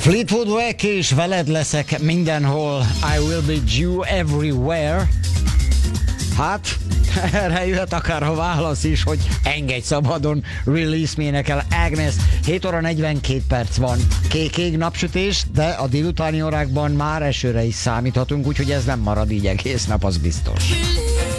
Fleetwood Mac és veled leszek mindenhol. I will be Jew everywhere. Hát, erre jöhet akár a válasz is, hogy engedj szabadon, Release Me énekel Agnes. 7 óra 42 perc van. Kék napsütés, de a délutáni órákban már esőre is számíthatunk, úgyhogy ez nem marad így egész nap, az biztos.